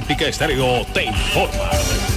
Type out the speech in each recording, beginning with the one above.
Olímpica Estéreo te informa.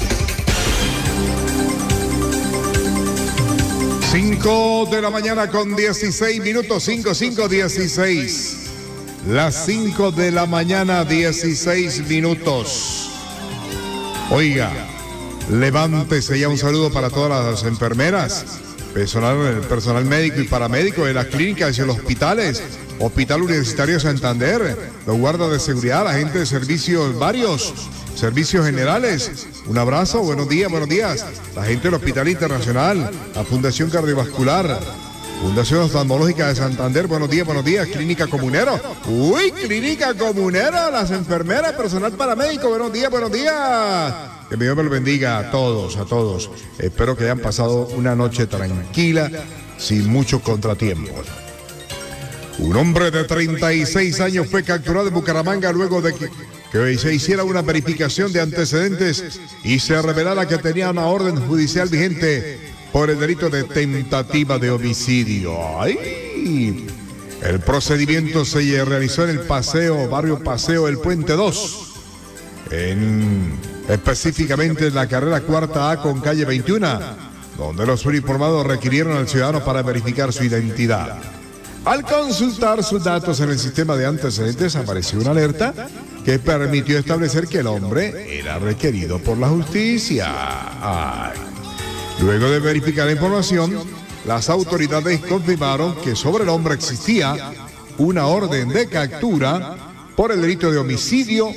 5 de la mañana con 16 minutos, 5:16. Las 5 de la mañana, 16 minutos. Oiga, levántese ya. Un saludo para todas las enfermeras, personal médico y paramédico de las clínicas y los hospitales. Hospital Universitario de Santander, los guardas de seguridad, la gente de servicios varios, servicios generales. Un abrazo, buenos días, buenos días. La gente del Hospital Internacional, la Fundación Cardiovascular, Fundación Oftalmológica de Santander, buenos días. Clínica Comunero. Uy, Clínica Comunero, las enfermeras, personal paramédico, buenos días. Que Dios me lo bendiga a todos. Espero que hayan pasado una noche tranquila, sin muchos contratiempos. Un hombre de 36 años fue capturado en Bucaramanga luego de que se hiciera una verificación de antecedentes y se revelara que tenía una orden judicial vigente por el delito de tentativa de homicidio. ¡Ay! El procedimiento se realizó en el barrio Paseo El Puente 2, específicamente en la carrera cuarta A con calle 21, donde los uniformados requirieron al ciudadano para verificar su identidad. Al consultar sus datos en el sistema de antecedentes, apareció una alerta que permitió establecer que el hombre era requerido por la justicia. Ay. Luego de verificar la información, las autoridades confirmaron que sobre el hombre existía una orden de captura por el delito de homicidio.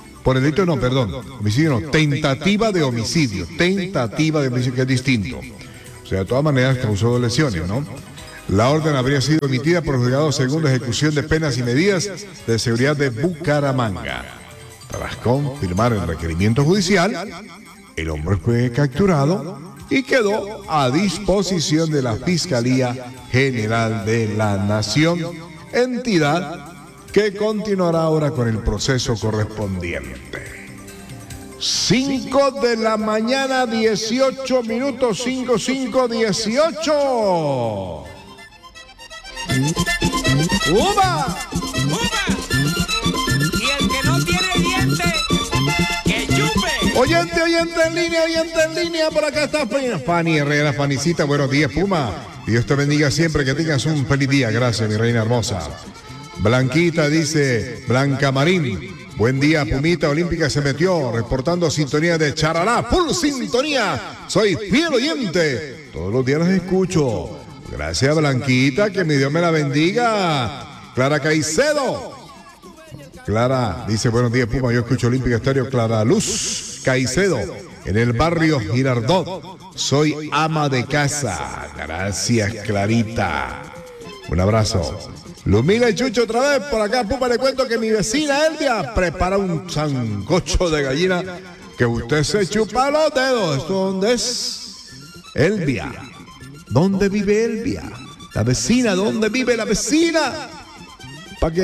Tentativa de homicidio, que es distinto. O sea, de todas maneras causó lesiones, ¿no? La orden habría sido emitida por el juzgado segundo de ejecución de penas y medidas de seguridad de Bucaramanga. Tras confirmar el requerimiento judicial, el hombre fue capturado y quedó a disposición de la Fiscalía General de la Nación, entidad que continuará ahora con el proceso correspondiente. 5 de la mañana, 18 minutos, 5:18. ¡Uva! Y el que no tiene diente, que chupe. Oyente en línea, por acá está Fanny Herrera, Fanicita, buenos días, Puma. Dios te bendiga siempre, que tengas un feliz día, gracias, mi reina hermosa. Blanquita dice, Blanca Marín, buen día, Pumita Olímpica se metió, reportando sintonía de Charalá, full sintonía, soy fiel oyente, todos los días los escucho. Gracias, Blanquita, que mi Dios me la bendiga. Clara Caicedo. Clara dice, buenos días, Puma, yo escucho Olímpica Estéreo. Clara Luz Caicedo, en el barrio Girardot. Soy ama de casa. Gracias, Clarita. Un abrazo. Lumina y Chucho otra vez por acá, Puma, le cuento que mi vecina Elvia prepara un sancocho de gallina que usted se chupa los dedos. ¿Esto dónde es? Elvia. ¿Dónde vive Elvia? La vecina, ¿dónde vive la vecina? Para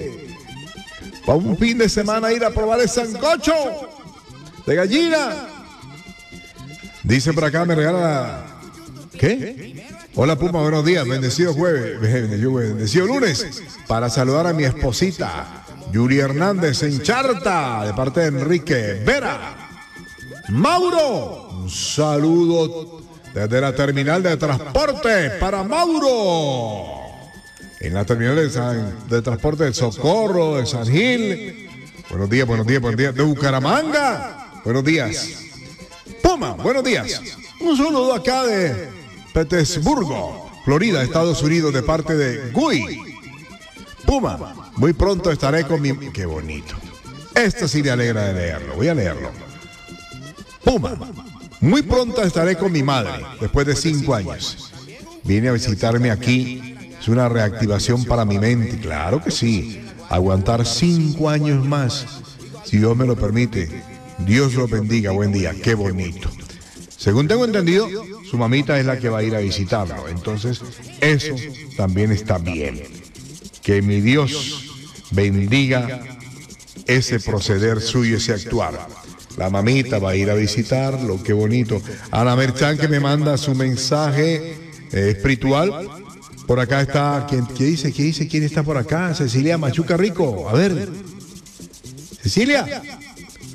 un fin de semana ir a probar el sancocho de gallina. Dice por acá, me regala... ¿Qué? Hola, Puma, buenos días, bendecido jueves, bendecido lunes, para saludar a mi esposita, Yuri Hernández en Charta, de parte de Enrique Vera. Mauro, un saludo desde la terminal de transporte para Mauro. En la terminal de transporte del Socorro, de San Gil. Buenos días. De Bucaramanga. Buenos días. Puma, buenos días. Un saludo acá de Petersburgo, Florida, Estados Unidos, de parte de Gui. Puma, muy pronto estaré con mi... Qué bonito. Esto sí me alegra de leerlo. Voy a leerlo. Puma, muy pronto estaré con mi madre, después de 5 años. Viene a visitarme aquí. Es una reactivación para mi mente. Claro que sí. Aguantar 5 años más, si Dios me lo permite. Dios lo bendiga. Buen día. Qué bonito. Según tengo entendido, su mamita es la que va a ir a visitarlo. Entonces, eso también está bien. Que mi Dios bendiga ese proceder suyo, ese actuar. La mamita va a ir a visitarlo, qué bonito. Ana Merchan, que me manda su mensaje espiritual. Por acá está, ¿qué dice? ¿Quién está por acá? Cecilia Machuca Rico. A ver. Cecilia.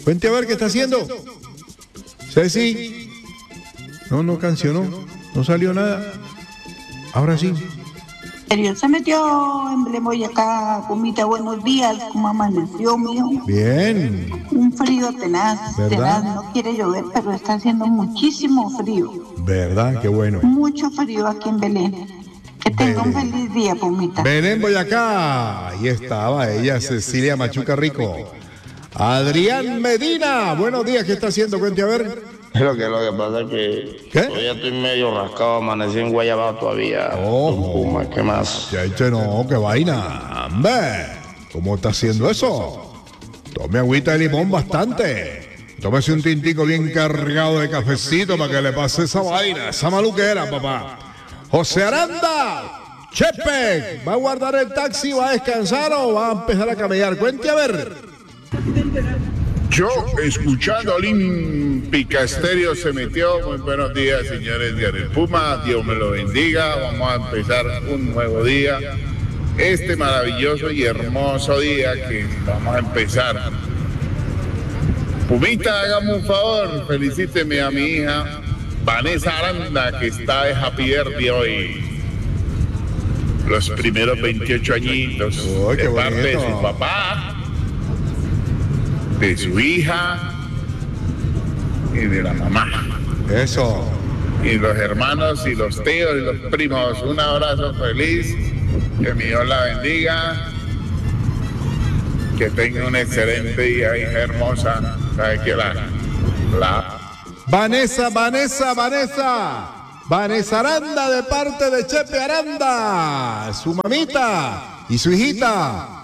Cuente a ver qué está haciendo. Ceci. No cancionó. No salió nada. Ahora sí. Se metió en Boyacá, Pumita, buenos días, ¿cómo amaneció, mijo? Bien. Un frío tenaz, ¿Verdad? no quiere llover, pero está haciendo muchísimo frío. ¿Verdad? Qué bueno. Mucho frío aquí en Belén. Que tenga un Belén. feliz día, Pumita. Belén Boyacá. Ahí estaba ella, Cecilia Machuca Rico. Adrián Medina. Buenos días, ¿qué está haciendo? Cuente a ver. Lo que pasa es que ¿Qué? todavía estoy medio rascado, amanecí en Guayabao todavía. Ojo. Puma, ¿qué más? Chacho, no, qué vaina. Hombre, ¿cómo está haciendo eso? Tome agüita de limón bastante. Tómese un tintico bien cargado de cafecito para que le pase esa vaina, esa maluquera, papá. José Aranda, Chepe, ¿va a guardar el taxi, va a descansar o va a empezar a camellar? Cuente a ver. Yo, escuchando Olímpica Estéreo, se metió. Muy buenos días, señores de Ariel Puma. Dios me lo bendiga. Vamos a empezar un nuevo día. Este maravilloso y hermoso día que vamos a empezar. Pumita, hágame un favor. Felicíteme a mi hija, Vanessa Aranda, que está de Happy Birthday hoy. Los primeros 28 añitos. Uy, qué de parte de bonito. su papá, de su hija y de la mamá Eso. y los hermanos y los tíos y los primos. Un abrazo feliz, que mi Dios la bendiga, que tenga un excelente día, hija hermosa. ¿Sabe qué? Vanessa Aranda de parte de Chepe Aranda, su mamita y su hijita.